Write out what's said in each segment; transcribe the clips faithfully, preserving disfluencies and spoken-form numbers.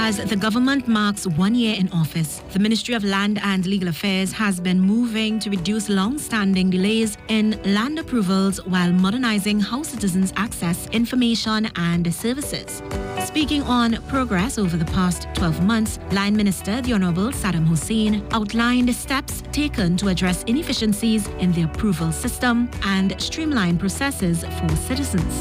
As the government marks one year in office, the Ministry of Land and Legal Affairs has been moving to reduce long-standing delays in land approvals while modernizing how citizens access information and services. Speaking on progress over the past twelve months, Line Minister the Honourable Saddam Hussein outlined steps taken to address inefficiencies in the approval system and streamline processes for citizens.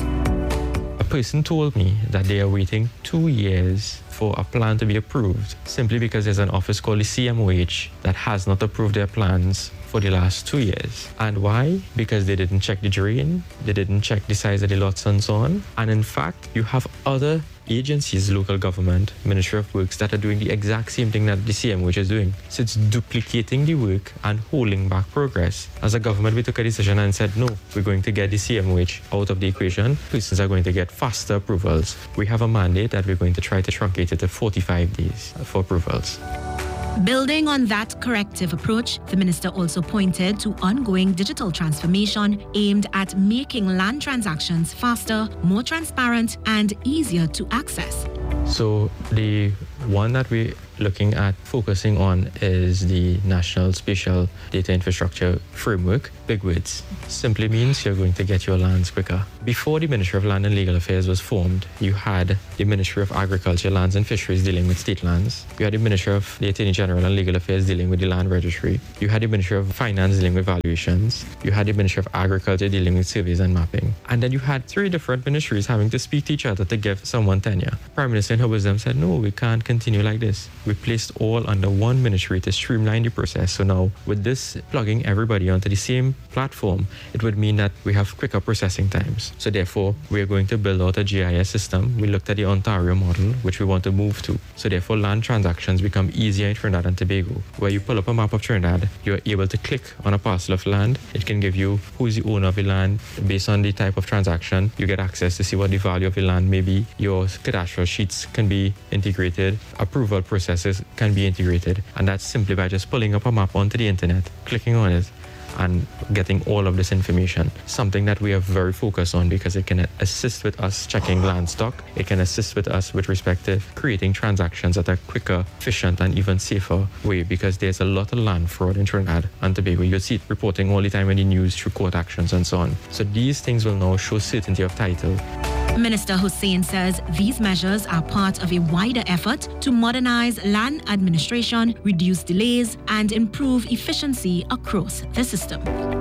A person told me that they are waiting two years for a plan to be approved simply because there's an office called the C M O H that has not approved their plans for the last two years. And why? Because they didn't check the drain, they didn't check the size of the lots and so on. And in fact, you have other agencies, local government, Ministry of Works, that are doing the exact same thing that the C M O H is doing. So it's duplicating the work and holding back progress. As a government, we took a decision and said, no, we're going to get the C M O H out of the equation. Persons are going to get faster approvals. We have a mandate that we're going to try to truncate it to forty-five days for approvals. Building on that corrective approach, the minister also pointed to ongoing digital transformation aimed at making land transactions faster, more transparent, and easier to access. So the one that we're looking at focusing on is the National Spatial Data Infrastructure Framework. Big words. Simply means you're going to get your lands quicker. Before the Ministry of Land and Legal Affairs was formed, you had the Ministry of Agriculture, Lands and Fisheries dealing with state lands. You had the Ministry of the Attorney General and Legal Affairs dealing with the Land Registry. You had the Ministry of Finance dealing with valuations. You had the Ministry of Agriculture dealing with surveys and mapping. And then you had three different ministries having to speak to each other to give someone tenure. Prime Minister in her wisdom said, no, we can't continue like this. We placed all under one ministry to streamline the process. So now with this plugging everybody onto the same platform, it would mean that we have quicker processing times. So therefore, we are going to build out a G I S system. We looked at the Ontario model, which we want to move to. So therefore, land transactions become easier in Trinidad and Tobago. Where you pull up a map of Trinidad, you're able to click on a parcel of land. It can give you who's the owner of the land. Based on the type of transaction, you get access to see what the value of the land may be. Your cadastral sheets can be integrated. Approval processes can be integrated. And that's simply by just pulling up a map onto the internet, clicking on it, and getting all of this information. Something that we are very focused on because it can assist with us checking land stock. It can assist with us with respect to creating transactions at a quicker, efficient, and even safer way, because there's a lot of land fraud in Trinidad and Tobago. You see it reporting all the time in the news through court actions and so on. So these things will now show certainty of title. Minister Hussein says these measures are part of a wider effort to modernize land administration, reduce delays, and improve efficiency across the system.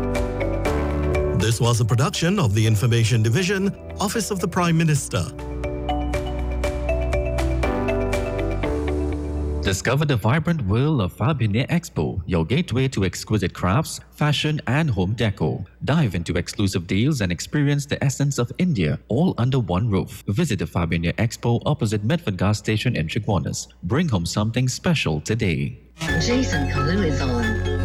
This was a production of the Information Division, Office of the Prime Minister. Discover the vibrant world of Fabinier Expo, your gateway to exquisite crafts, fashion, and home decor. Dive into exclusive deals and experience the essence of India, all under one roof. Visit the Fabinier Expo opposite Medford Gas Station in Chaguanas. Bring home something special today. Jason Kalu is on.